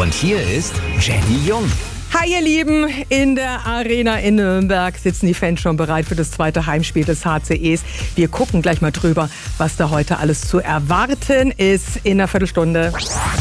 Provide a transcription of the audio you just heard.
Und hier ist Jenny Jung. Hi ihr Lieben, in der Arena in Nürnberg sitzen die Fans schon bereit für das zweite Heimspiel des HCEs. Wir gucken gleich mal drüber, was da heute alles zu erwarten ist in einer Viertelstunde.